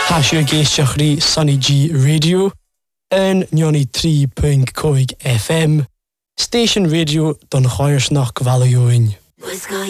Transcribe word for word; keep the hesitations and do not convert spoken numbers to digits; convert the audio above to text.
Hasio géisteach rí Sunny G Radio yn nioni tri pwynt coig F M, Station Radio don Choirsnach Valioin.